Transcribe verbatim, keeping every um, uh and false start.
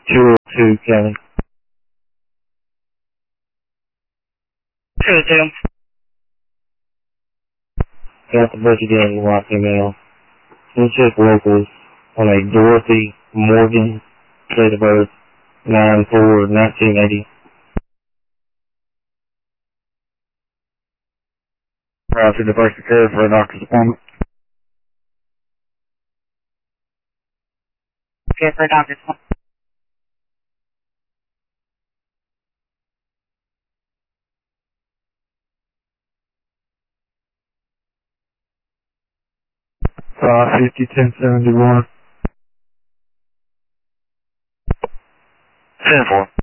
two oh two, Kevin. two oh two. Got the budget in the lock email. Let's check locals on a Dorothy Morgan, date of birth, nine four nineteen eighty. Roger, the first occurred for a doctor's appointment. Okay, for a doctor's appointment. five fifty, ten seventy-one. ten four.